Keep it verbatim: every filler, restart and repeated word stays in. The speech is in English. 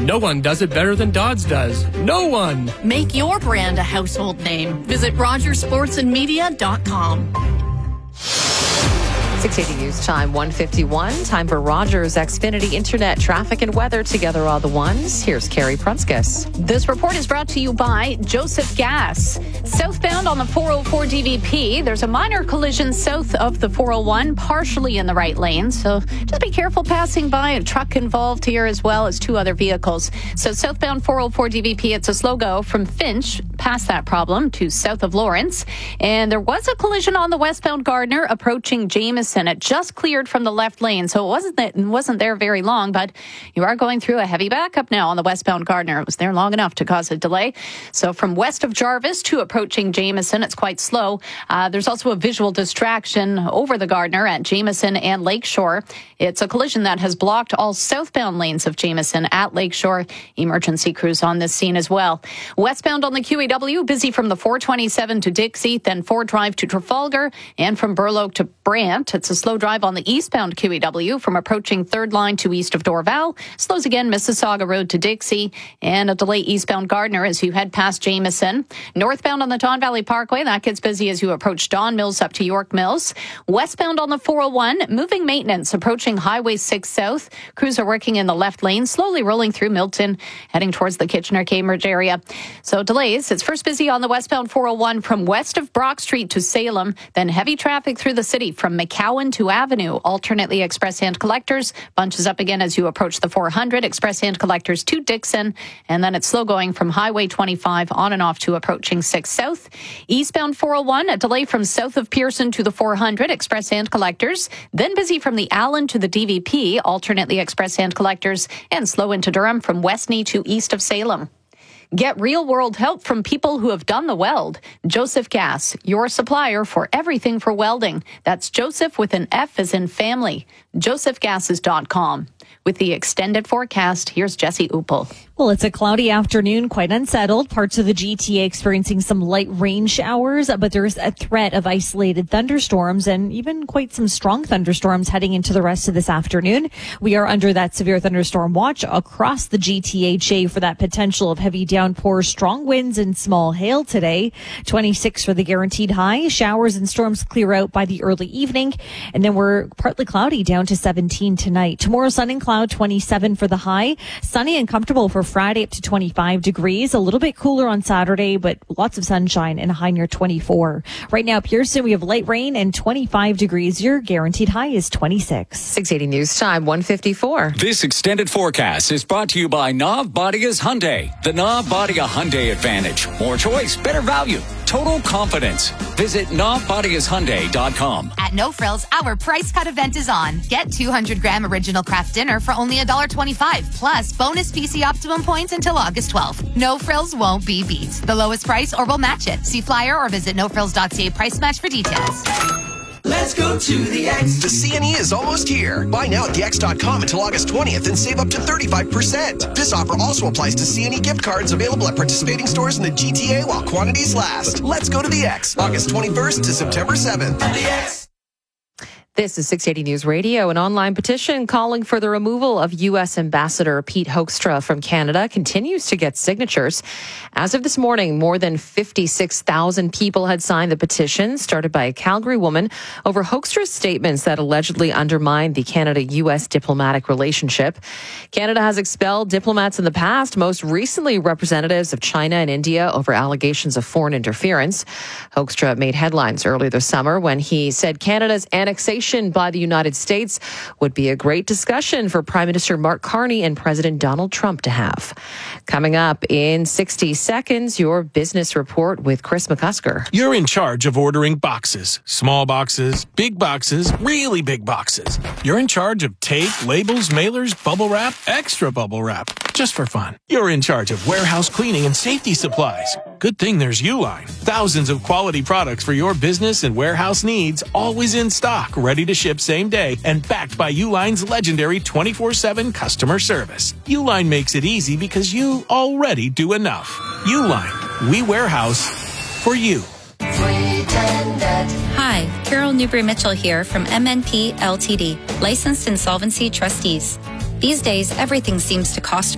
No one does it better than Dodds does. No one. Make your brand a household name. Visit Rogers Sports and Media dot com. six eighty News Time, one fifty-one. Time for Rogers Xfinity Internet traffic and weather together all the ones. Here's Carrie Prunskis. This report is brought to you by Joseph Gas. Southbound on the four oh four D V P, there's a minor collision south of the four oh one, partially in the right lane. So just be careful passing by. A truck involved here as well as two other vehicles. So southbound four oh four D V P, it's a slow go from Finch past that problem to south of Lawrence. And there was a collision on the westbound Gardner approaching Jameson. It just cleared from the left lane, so it wasn't that, it wasn't there very long, but you are going through a heavy backup now on the westbound Gardner. It was there long enough to cause a delay. So from west of Jarvis to approaching Jameson, it's quite slow. Uh, there's also a visual distraction over the Gardner at Jameson and Lakeshore. It's a collision that has blocked all southbound lanes of Jameson at Lakeshore. Emergency crews on this scene as well. Westbound on the Q E W, busy from the four twenty-seven to Dixie, then four Drive to Trafalgar, and from Burloak to Brant. It's a slow drive on the eastbound Q E W from approaching third line to east of Dorval. Slows again Mississauga Road to Dixie, and a delay eastbound Gardner as you head past Jameson. Northbound on the Don Valley Parkway, that gets busy as you approach Don Mills up to York Mills. Westbound on the four oh one, moving maintenance approaching Highway six South. Crews are working in the left lane, slowly rolling through Milton, heading towards the Kitchener-Cambridge area. So delays. It's first busy on the westbound four oh one from west of Brock Street to Salem, then heavy traffic through the city from McCowan to Avenue. Alternately express hand collectors bunches up again as you approach the four hundred. Express hand collectors to Dixon, and then it's slow going from Highway twenty-five on and off to approaching six South. Eastbound four oh one, a delay from south of Pearson to the four hundred. Express hand collectors. Then busy from the Allen to the D V P. Alternately express hand collectors, and slow into Durham from Westney to east of Salem. Get real-world help from people who have done the weld. Joseph Gas, your supplier for everything for welding. That's Joseph with an F as in family. joseph gases dot com. With the extended forecast, here's Jesse Uppel. Well, it's a cloudy afternoon, quite unsettled. Parts of the G T A experiencing some light rain showers, but there's a threat of isolated thunderstorms and even quite some strong thunderstorms heading into the rest of this afternoon. We are under that severe thunderstorm watch across the G T H A for that potential of heavy downpours, strong winds, and small hail today. twenty-six for the guaranteed high. Showers and storms clear out by the early evening, and then we're partly cloudy down to seventeen tonight. Tomorrow, sun and cloud, twenty-seven for the high. Sunny and comfortable for Friday up to twenty-five degrees. A little bit cooler on Saturday, but lots of sunshine and a high near twenty-four. Right now, Pearson, we have light rain and twenty-five degrees. Your guaranteed high is twenty-six. six eighty News Time, one fifty-four. This extended forecast is brought to you by Navbadia's Hyundai. The Navbadia Hyundai Advantage. More choice, better value, total confidence. Visit Navbadias Hyundai dot com. At No Frills, our price cut event is on. Get two hundred gram original craft dinner for only one dollar twenty-five, plus bonus P C Optimum points until August twelfth. No Frills won't be beat. The lowest price or we'll match it. See flyer or visit no frills dot c a price match for details. Let's go to the X. The C N E is almost here. Buy now at the x dot com until August twentieth and save up to thirty-five percent. This offer also applies to C N E gift cards available at participating stores in the G T A while quantities last. Let's go to the X. August twenty-first to September seventh. The X. This is six eighty News Radio. An online petition calling for the removal of U S Ambassador Pete Hoekstra from Canada continues to get signatures. As of this morning, more than fifty-six thousand people had signed the petition started by a Calgary woman over Hoekstra's statements that allegedly undermined the Canada-U S diplomatic relationship. Canada has expelled diplomats in the past, most recently representatives of China and India over allegations of foreign interference. Hoekstra made headlines earlier this summer when he said Canada's annexation by the United States would be a great discussion for Prime Minister Mark Carney and President Donald Trump to have. Coming up in sixty seconds, your business report with Chris McCusker. You're in charge of ordering boxes, small boxes, big boxes, really big boxes. You're in charge of tape, labels, mailers, bubble wrap, extra bubble wrap, just for fun. You're in charge of warehouse cleaning and safety supplies. Good thing there's Uline. Thousands of quality products for your business and warehouse needs, always in stock, ready to ship same day, and backed by Uline's legendary twenty-four seven customer service. Uline makes it easy because you already do enough. Uline, we warehouse for you. Hi, Carol Newbury-Mitchell here from M N P L T D, licensed insolvency trustees. These days, everything seems to cost